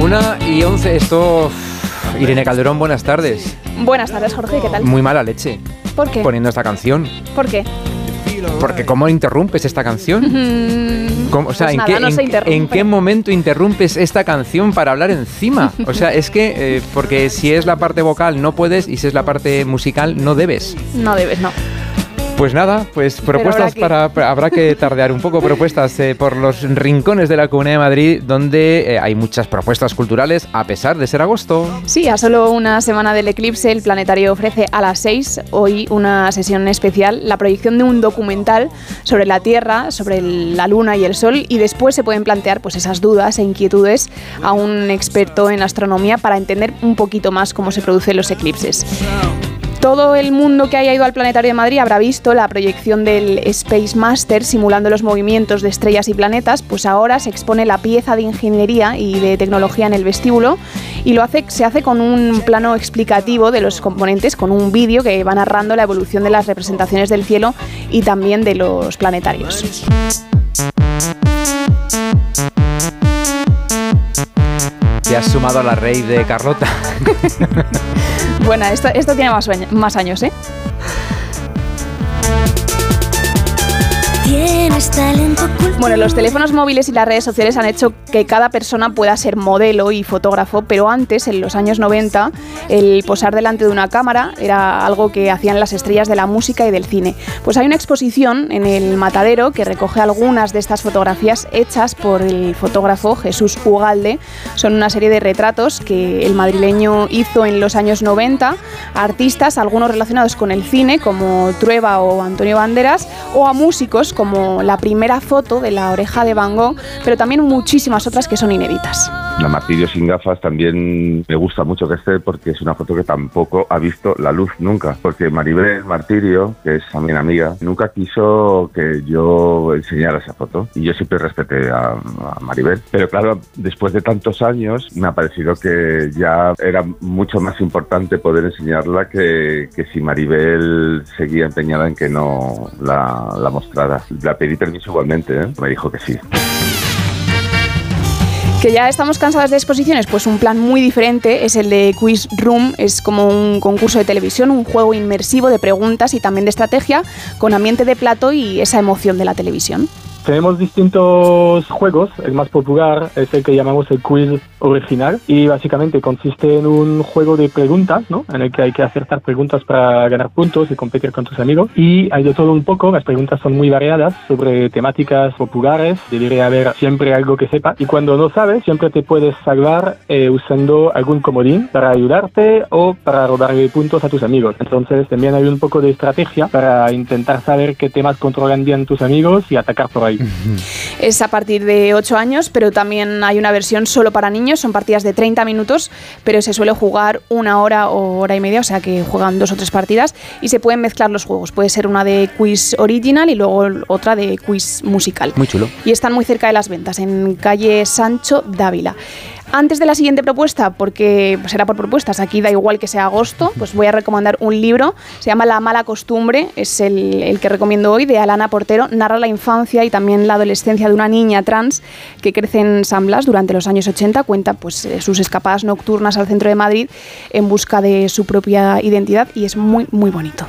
1:11, esto... Irene Calderón, buenas tardes. Buenas tardes, Jorge, ¿qué tal? Muy mala leche. ¿Por qué? Poniendo esta canción. ¿Por qué? Porque ¿cómo interrumpes esta canción? O sea, pues ¿en qué momento interrumpes esta canción para hablar encima? O sea, es que, porque si es la parte vocal no puedes y si es la parte musical no debes. No debes, no. Pues nada, pues propuestas habrá que tardear un poco, propuestas por los rincones de la Comunidad de Madrid, donde hay muchas propuestas culturales, a pesar de ser agosto. Sí, a solo una semana del eclipse, el planetario ofrece a las 6, hoy, una sesión especial, la proyección de un documental sobre la Tierra, sobre la Luna y el Sol, y después se pueden plantear pues esas dudas e inquietudes a un experto en astronomía para entender un poquito más cómo se producen los eclipses. Todo el mundo que haya ido al Planetario de Madrid habrá visto la proyección del Space Master simulando los movimientos de estrellas y planetas, pues ahora se expone la pieza de ingeniería y de tecnología en el vestíbulo y se hace con un plano explicativo de los componentes, con un vídeo que va narrando la evolución de las representaciones del cielo y también de los planetarios. Te has sumado a la rave de Carlota. Bueno, esto tiene más años, ¿eh? Bueno, los teléfonos móviles y las redes sociales han hecho que cada persona pueda ser modelo y fotógrafo, pero antes, en los años 90, el posar delante de una cámara era algo que hacían las estrellas de la música y del cine. Pues hay una exposición en el Matadero que recoge algunas de estas fotografías hechas por el fotógrafo Jesús Ugalde. Son una serie de retratos que el madrileño hizo en los años 90 a artistas, algunos relacionados con el cine, como Trueba o Antonio Banderas, o a músicos, como la primera foto de La Oreja de Van Gogh, pero también muchísimas otras que son inéditas. La Martirio sin gafas también me gusta mucho que esté porque es una foto que tampoco ha visto la luz nunca, porque Maribel Martirio, que es también amiga, nunca quiso que yo enseñara esa foto y yo siempre respeté a Maribel, pero claro, después de tantos años me ha parecido que ya era mucho más importante poder enseñarla que si Maribel seguía empeñada en que no la mostrara. La pedí permiso igualmente, ¿eh? Me dijo que sí. ¿Que ya estamos cansadas de exposiciones? Pues un plan muy diferente es el de Quiz Room. Es como un concurso de televisión, un juego inmersivo de preguntas y también de estrategia, con ambiente de plató y esa emoción de la televisión. Tenemos distintos juegos. El más popular es el que llamamos el quiz original y básicamente consiste en un juego de preguntas, ¿no? En el que hay que acertar preguntas para ganar puntos y competir con tus amigos. Y hay de todo un poco. Las preguntas son muy variadas sobre temáticas populares. Debería haber siempre algo que sepa. Y cuando no sabes, siempre te puedes salvar usando algún comodín para ayudarte o para robarle puntos a tus amigos. Entonces también hay un poco de estrategia para intentar saber qué temas controlan bien tus amigos y atacar por ahí. Es a partir de 8 años, pero también hay una versión solo para niños. Son partidas de 30 minutos, pero se suele jugar 1 hora o hora y media, o sea que juegan 2 o 3 partidas y se pueden mezclar los juegos. Puede ser una de quiz original y luego otra de quiz musical. Muy chulo. Y están muy cerca de las ventas, en calle Sancho Dávila. Antes de la siguiente propuesta, porque será por propuestas, aquí da igual que sea agosto, pues voy a recomendar un libro, se llama La mala costumbre, es el que recomiendo hoy, de Alana Portero. Narra la infancia y también la adolescencia de una niña trans que crece en San Blas durante los años 80, cuenta pues sus escapadas nocturnas al centro de Madrid en busca de su propia identidad y es muy, muy bonito.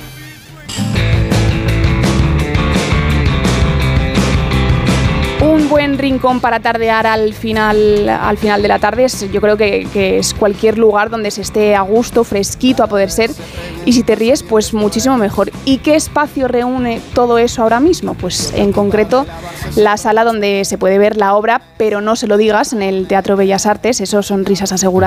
Un buen rincón para tardear al final de la tarde yo creo que es cualquier lugar donde se esté a gusto, fresquito a poder ser, y si te ríes pues muchísimo mejor. ¿Y qué espacio reúne todo eso ahora mismo? Pues en concreto la sala donde se puede ver la obra Pero no se lo digas, en el Teatro Bellas Artes. Eso son risas aseguradas.